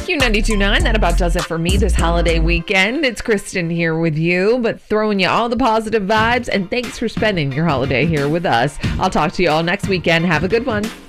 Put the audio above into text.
Q92.9, that about does it for me this holiday weekend. It's Kristen here with you, but throwing you all the positive vibes, and thanks for spending your holiday here with us. I'll talk to you all next weekend. Have a good one.